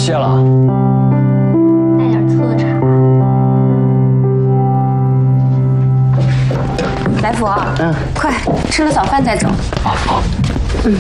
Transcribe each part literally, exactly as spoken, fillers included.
歇了。 带点醋的茶。来福，嗯，快吃了早饭再走。 好，好。 嗯。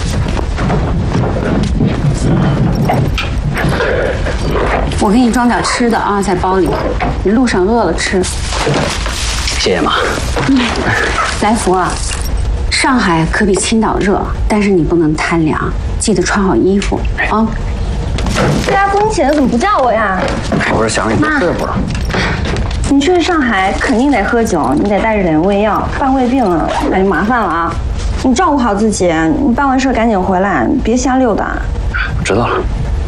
我给你装点吃的啊，在包里。你路上饿了吃。 谢谢妈。 嗯，来福啊，上海可比青岛热，但是你不能贪凉，记得穿好衣服啊。 这家风起来怎么不叫我呀？ 我是想让你多睡会儿。 你去了上海肯定得喝酒，你得带着点胃药，办胃病了那就麻烦了啊！你照顾好自己，你办完事赶紧回来，别瞎溜达。 我知道了。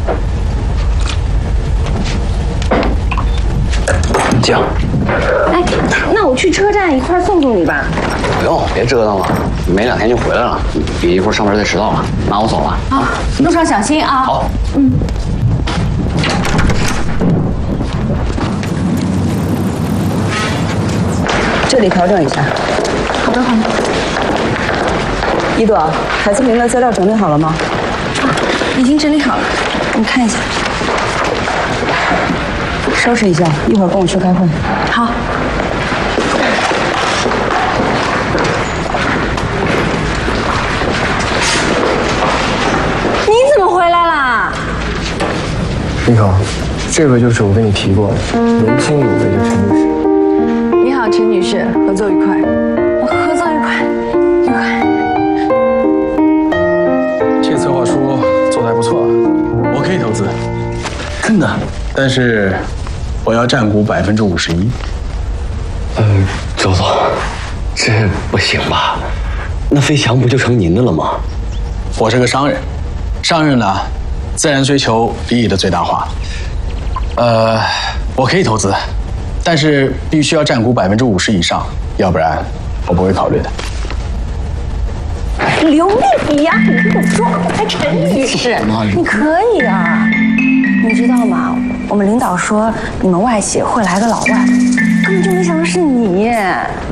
行。 哎，那我去车站一块送送你吧。 不用，别折腾了，没两天就回来了，别一会儿上班再迟到了。妈，我走了。 啊，路上小心啊。 好。 嗯。 这里调整一下。 好的，好的。 一朵，海思明的资料整理好了吗？ 啊，已经整理好了，你看一下。 收拾一下，一会儿跟我去开会。 好。 你怎么回来啦？ 你好，这个就是我跟你提过的年轻有为的陈律师。 你好，陈女士，合作愉快。 合作愉快，愉快。 这个策划书做得还不错，我可以投资。 真的？ 但是我要占股百分之五十一。 呃，周总，这不行吧？那飞翔不就成您的了吗？ 我是个商人，商人呢，自然追求利益的最大化。呃，我可以投资，但是必须要占股百分之五十以上，要不然我不会考虑的。 留一笔呀！你这种状态，陈女士，你可以啊。你知道吗？我们领导说你们外企会来个老外，根本就没想到是你。